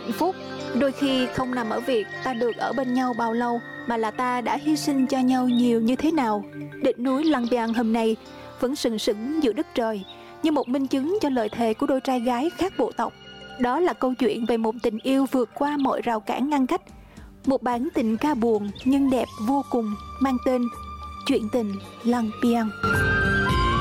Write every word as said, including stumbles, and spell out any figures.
Hạnh phúc đôi khi không nằm ở việc ta được ở bên nhau bao lâu, mà là ta đã hy sinh cho nhau nhiều như thế nào. Đỉnh núi Lăng Biang hôm nay vẫn sừng sững giữa đất trời, như một minh chứng cho lời thề của đôi trai gái khác bộ tộc. Đó là câu chuyện về một tình yêu vượt qua mọi rào cản ngăn cách. Một bản tình ca buồn nhưng đẹp vô cùng, mang tên Chuyện tình Lăng Biang.